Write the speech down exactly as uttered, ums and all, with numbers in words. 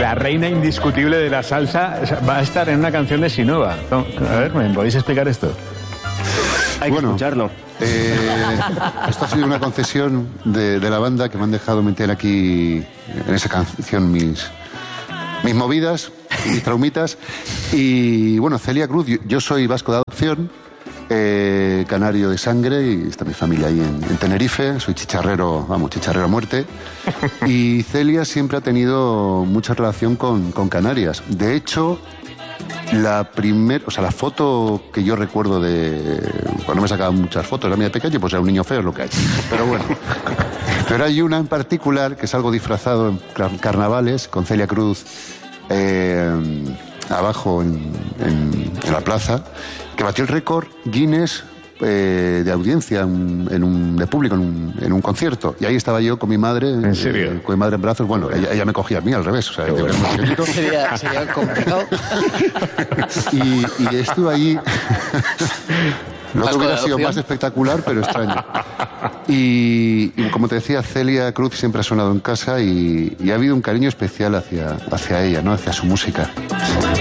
la reina indiscutible de la salsa va a estar en una canción de Sinova. A ver, ¿me podéis explicar esto? Hay bueno, que escucharlo. Eh, esto ha sido una concesión de, de la banda que me han dejado meter aquí en esa canción mis, mis movidas, mis traumitas. Y bueno, Celia Cruz, yo, yo soy vasco de adopción, eh, canario de sangre, y está mi familia ahí en, en Tenerife. Soy chicharrero, vamos, chicharrero a muerte. Y Celia siempre ha tenido mucha relación con, con Canarias. De hecho, la primer, o sea, la foto que yo recuerdo de... Cuando me sacaba muchas fotos, era muy pequeño, pues era un niño feo, es lo que hay. Pero bueno. Pero hay una en particular, que es algo disfrazado en carnavales, con Celia Cruz eh, abajo en, en, en la plaza, que batió el récord Guinness eh, de audiencia en, en un, de público en un, en un concierto. Y ahí estaba yo con mi madre. ¿En serio? Eh, con mi madre en brazos. Bueno, ella, ella me cogía a mí al revés. O sea, yo era muy pequeñito. Sería, sería complicado. Y, y estuve allí. Lo que Vasco hubiera de sido adopción. más espectacular, pero extraño. Y, y como te decía, Celia Cruz siempre ha sonado en casa y, y ha habido un cariño especial hacia, hacia ella, ¿no? Hacia su música.